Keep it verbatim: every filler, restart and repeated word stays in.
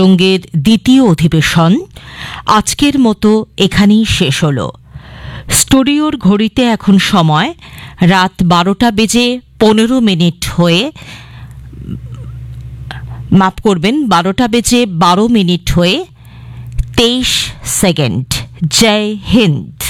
তরঙ্গের দ্বিতীয় অধিবেশন আজকের মতো এখানেই শেষ হল। স্টুডিওর ঘড়িতে এখন সময় রাত বারোটা বেজে পনেরো মিনিট হয়ে মাফ করবেন বারোটা বেজে বারো মিনিট হয়ে তেইশ সেকেন্ড। জয় হিন্দ।